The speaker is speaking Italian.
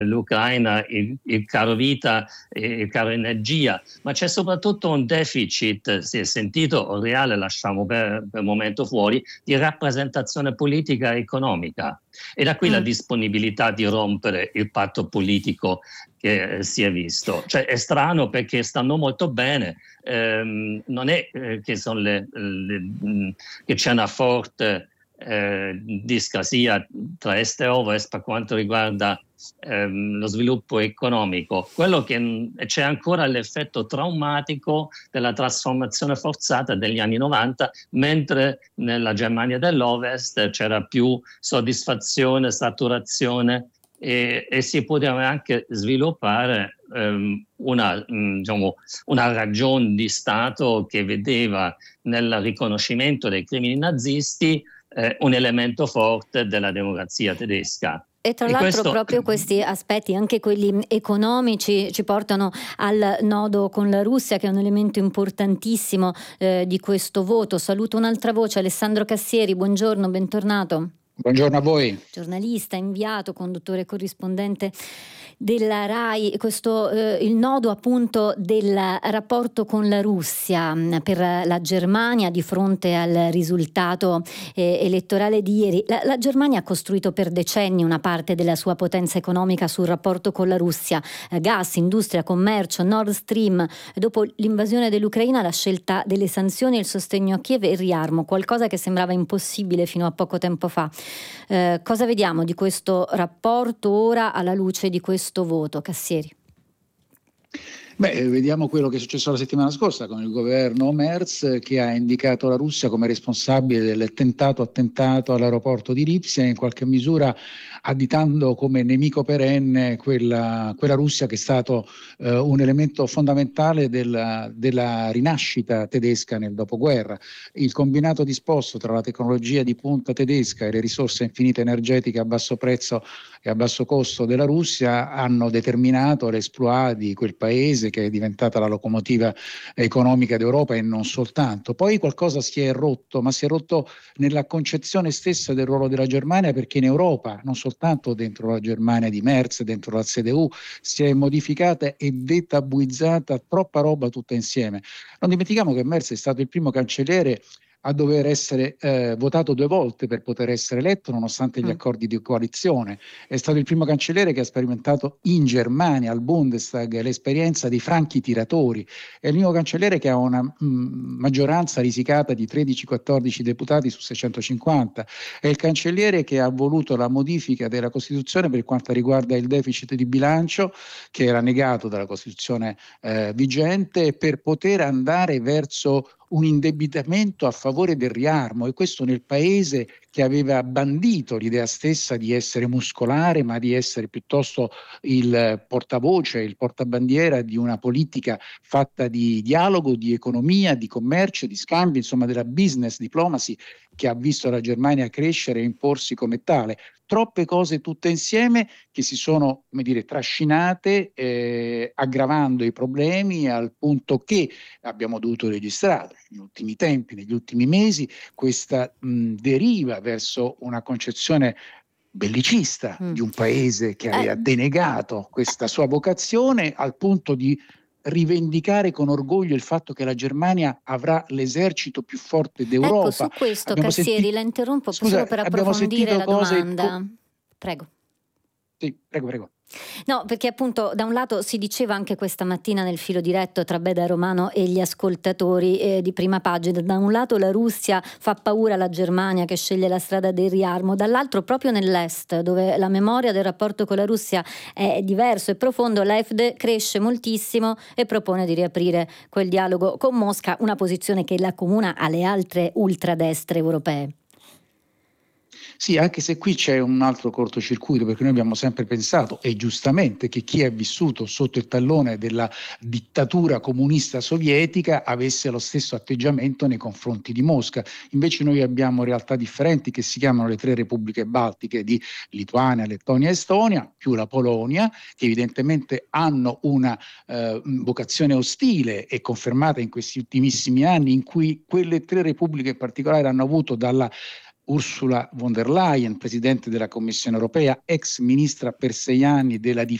l'Ucraina, il caro vita, il caro energia, ma c'è soprattutto un deficit, si è sentito, reale, lasciamo per il momento fuori, di rappresentazione politica e economica. E da qui la disponibilità di rompere il patto politico che si è visto. Cioè è strano perché stanno molto bene, non è che, che c'è una forte discrasia tra est e ovest per quanto riguarda lo sviluppo economico. Quello che c'è ancora l'effetto traumatico della trasformazione forzata degli anni 90, mentre nella Germania dell'Ovest c'era più soddisfazione, saturazione e si poteva anche sviluppare una ragione di Stato che vedeva nel riconoscimento dei crimini nazisti un elemento forte della democrazia tedesca. E tra l'altro proprio questi aspetti, anche quelli economici, ci portano al nodo con la Russia, che è un elemento importantissimo di questo voto. Saluto un'altra voce, Alessandro Cassieri, buongiorno, bentornato. Buongiorno a voi. Giornalista, inviato, conduttore corrispondente della RAI, il nodo appunto del rapporto con la Russia per la Germania di fronte al risultato elettorale di ieri. La Germania ha costruito per decenni una parte della sua potenza economica sul rapporto con la Russia, gas, industria, commercio, Nord Stream. Dopo l'invasione dell'Ucraina, la scelta delle sanzioni, il sostegno a Kiev e il riarmo, qualcosa che sembrava impossibile fino a poco tempo fa. Cosa vediamo di questo rapporto ora alla luce di questo voto, Cassieri? Vediamo quello che è successo la settimana scorsa con il governo Merz, che ha indicato la Russia come responsabile del tentato attentato all'aeroporto di Lipsia, in qualche misura additando come nemico perenne quella Russia che è stato un elemento fondamentale della rinascita tedesca nel dopoguerra. Il combinato disposto tra la tecnologia di punta tedesca e le risorse infinite energetiche a basso prezzo e a basso costo della Russia hanno determinato l'esploit di quel paese, che è diventata la locomotiva economica d'Europa e non soltanto. Poi qualcosa si è rotto, ma si è rotto nella concezione stessa del ruolo della Germania, perché in Europa, non soltanto dentro la Germania di Merz, dentro la CDU, si è modificata e detabuizzata troppa roba tutta insieme. Non dimentichiamo che Merz è stato il primo cancelliere a dover essere votato 2 volte per poter essere eletto, nonostante gli accordi di coalizione. È stato il primo cancelliere che ha sperimentato in Germania, al Bundestag, l'esperienza dei franchi tiratori. È l'unico cancelliere che ha una maggioranza risicata di 13-14 deputati su 650. È il cancelliere che ha voluto la modifica della Costituzione per quanto riguarda il deficit di bilancio, che era negato dalla Costituzione vigente, per poter andare verso un indebitamento a favore del riarmo, e questo nel paese che aveva bandito l'idea stessa di essere muscolare, ma di essere piuttosto il portavoce, il portabandiera di una politica fatta di dialogo, di economia, di commercio, di scambio, insomma della business diplomacy, che ha visto la Germania crescere e imporsi come tale. Troppe cose tutte insieme che si sono, come dire, trascinate, aggravando i problemi, al punto che abbiamo dovuto registrare negli ultimi tempi, negli ultimi mesi, questa deriva verso una concezione bellicista di un paese che aveva denegato questa sua vocazione, al punto di rivendicare con orgoglio il fatto che la Germania avrà l'esercito più forte d'Europa. Ecco, su questo, Cassieri, la interrompo solo per approfondire la domanda. Prego. Sì, prego. No, perché appunto da un lato si diceva anche questa mattina nel filo diretto tra Beda Romano e gli ascoltatori di Prima Pagina, da un lato la Russia fa paura alla Germania che sceglie la strada del riarmo, dall'altro proprio nell'est, dove la memoria del rapporto con la Russia è diverso e profondo, l'AfD cresce moltissimo e propone di riaprire quel dialogo con Mosca, una posizione che la accomuna alle altre ultradestre europee. Sì, anche se qui c'è un altro cortocircuito, perché noi abbiamo sempre pensato, e giustamente, che chi è vissuto sotto il tallone della dittatura comunista sovietica avesse lo stesso atteggiamento nei confronti di Mosca. Invece noi abbiamo realtà differenti che si chiamano le 3 repubbliche baltiche di Lituania, Lettonia e Estonia, più la Polonia, che evidentemente hanno una vocazione ostile e confermata in questi ultimissimi anni, in cui quelle 3 repubbliche in particolare hanno avuto dalla Ursula von der Leyen, presidente della Commissione europea, ex ministra per 6 anni della